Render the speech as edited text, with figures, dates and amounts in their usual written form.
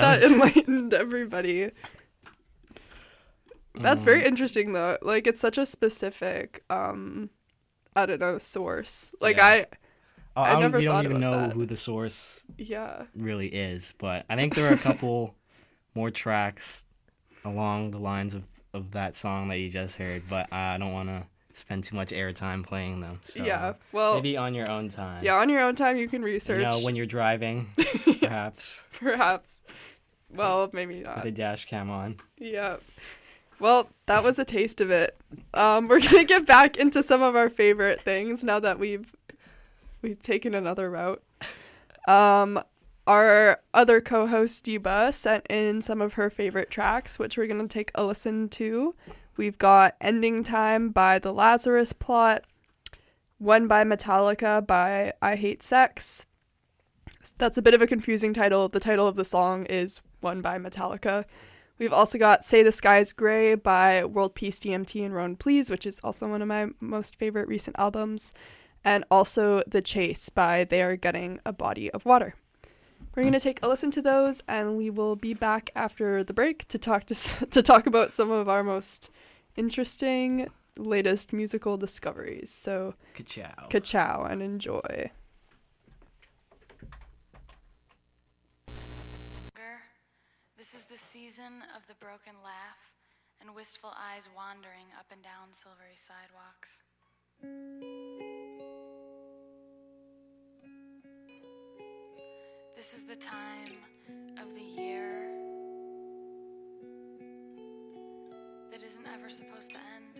that enlightened everybody. That's very interesting, though. Like, it's such a specific, I don't know, source. Like, Yeah. I never we thought don't even about know that. who the source Yeah. really is, but I think there are a couple more tracks along the lines of that song that you just heard, but I don't want to spend too much airtime playing them. So Yeah. Well, maybe on your own time. yeah, on your own time, you can research. You know, when you're driving, perhaps, Perhaps. Well, maybe with not. a dash cam on. Yeah. Well, that was a taste of it. We're gonna get back into some of our favorite things now that we've taken another route. Our other co-host Yuba sent in some of her favorite tracks, which we're gonna take a listen to. We've got "Ending Time" by The Lazarus Plot, "One" by Metallica by I Hate Sex. That's a bit of a confusing title. The title of the song is "One" by Metallica. We've also got "Say the Sky's Grey" by World Peace DMT and Roan Please, which is also one of my most favorite recent albums. And also "The Chase" by They Are Getting a Body of Water. We're going to take a listen to those, and we will be back after the break to talk about some of our most interesting latest musical discoveries. So, ka-chow and enjoy. This is the season of the broken laugh and wistful eyes wandering up and down silvery sidewalks. This is the time of the year that isn't ever supposed to end.